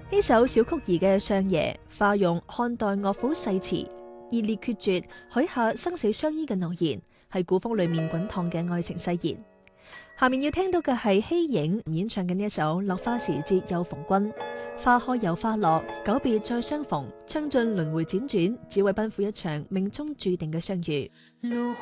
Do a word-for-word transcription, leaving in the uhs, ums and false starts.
呢首小曲兒嘅上爺化用漢代樂府誓詞，熱烈決絕，許下生死相依嘅諾言，係古風裏面滾燙嘅愛情誓言。下面要聽到嘅係希影演唱嘅呢一首《落花時節又逢君》，花開又花落，久別再相逢，唱盡輪迴輾轉，只為奔赴一場命中注定嘅相遇。